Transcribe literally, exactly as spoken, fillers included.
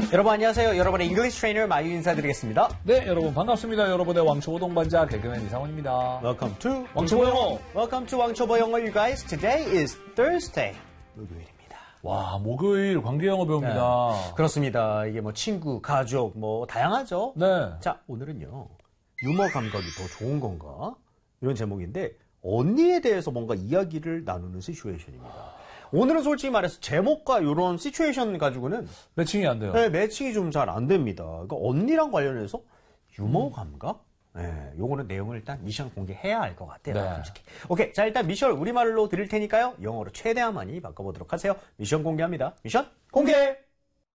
여러분 안녕하세요. 여러분의 잉글리시 트레이너 마유 인사드리겠습니다. 네, 여러분 반갑습니다. 여러분의 왕초보 동반자 개그맨 이상원입니다. Welcome to 왕초보 영어. Welcome to 왕초보 영어, you guys. Today is Thursday. 목요일입니다. 와, 목요일 관계 영어 배웁니다. 네, 그렇습니다. 이게 뭐 친구, 가족, 뭐 다양하죠. 네. 자, 오늘은요. 유머 감각이 더 좋은 건가? 이런 제목인데 언니에 대해서 뭔가 이야기를 나누는 시츄에이션입니다. 오늘은 솔직히 말해서 제목과 이런 시츄에이션 가지고는 매칭이 안 돼요. 네, 매칭이 좀 잘 안 됩니다. 그러니까 언니랑 관련해서 유머 감각? 네, 요거는 내용을 일단 미션 공개해야 할 것 같아요. 네. 솔직히. 오케이, 자 일단 미션을 우리말로 드릴 테니까요. 영어로 최대한 많이 바꿔보도록 하세요. 미션 공개합니다. 미션 공개!